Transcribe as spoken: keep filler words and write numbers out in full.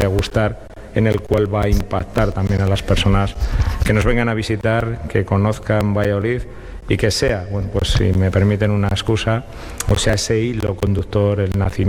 vaya a gustar, en el cual va a impactar también a las personas que nos vengan a visitar, que conozcan Valladolid y que sea, bueno, pues si me permiten una excusa, o sea ese hilo conductor, el nacimiento